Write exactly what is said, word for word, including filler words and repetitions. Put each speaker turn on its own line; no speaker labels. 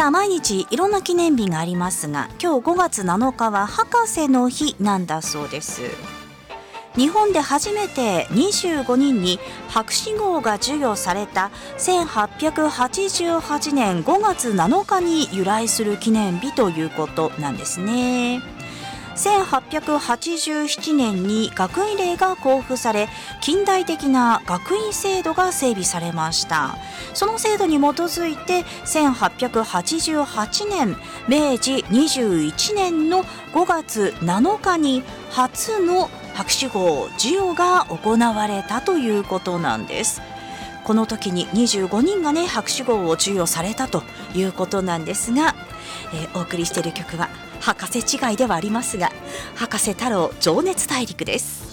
さあ毎日いろんな記念日がありますが、今日ごがつなのかは博士の日なんだそうです。日本で初めてにじゅうごにんに博士号が授与されたせんはっぴゃくはちじゅうはちねんごがつなのかに由来する記念日ということなんですね。せんはっぴゃくはちじゅうななねんに学位令が公布され、近代的な学位制度が整備されました。その制度に基づいてせんはっぴゃくはちじゅうはちねんめいじにじゅういちねんのごがつなのかに初の博士号授与が行われたということなんです。この時ににじゅうごにんがね博士号を授与されたということなんですが、えー、お送りしている曲は博士違いではありますが、博士太郎情熱大陸です。